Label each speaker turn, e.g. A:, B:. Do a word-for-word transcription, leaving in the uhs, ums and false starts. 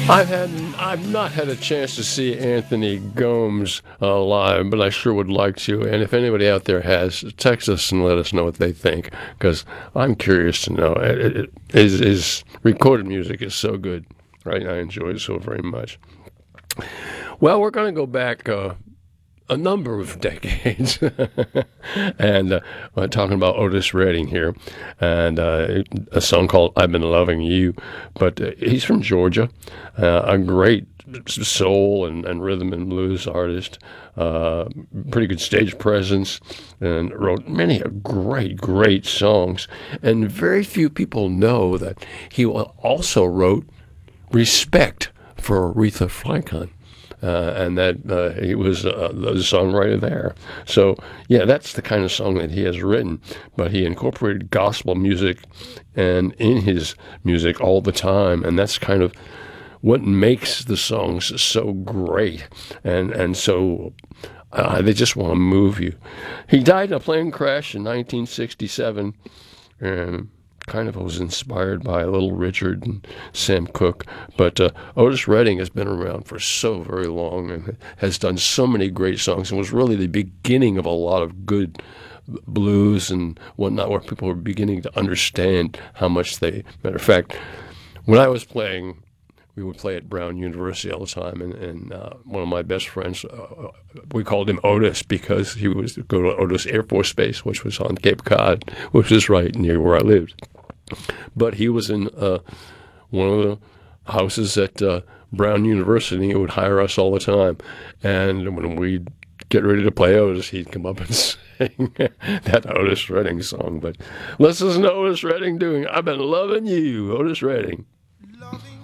A: I've had I've not had a chance to see Anthony Gomes uh, live, but I sure would like to. And if anybody out there has, text us and let us know what they think, because I'm curious to know. It, it, it, his, his recorded music is so good, right? I enjoy it so very much. Well, we're going to go back uh, a number of decades, and uh, we're talking about Otis Redding here, and uh, a song called "I've Been Loving You." But uh, he's from Georgia, uh, a great soul and, and rhythm and blues artist, uh, pretty good stage presence, and wrote many great, great songs. And very few people know that he also wrote "Respect" for Aretha Franklin. Uh, and that uh, he was uh, the songwriter there. So, yeah, that's the kind of song that he has written. But he incorporated gospel music and in his music all the time, and that's kind of what makes the songs so great. And and so uh, they just want to move you. He died in a plane crash in nineteen sixty-seven, and kind of was inspired by Little Richard and Sam Cooke. But uh, Otis Redding has been around for so very long and has done so many great songs and was really the beginning of a lot of good blues and whatnot, where people were beginning to understand how much they... Matter of fact, when I was playing, we would play at Brown University all the time, and, and uh, one of my best friends, uh, we called him Otis because he was to go to Otis Air Force Base, which was on Cape Cod, which is right near where I lived. But he was in uh, one of the houses at uh, Brown University. He would hire us all the time. And when we'd get ready to play Otis, he'd come up and sing that Otis Redding song. But let's listen to Otis Redding doing "I've Been Loving You," Otis Redding.